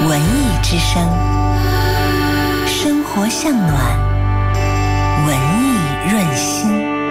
文艺之声，生活向暖，文艺润心。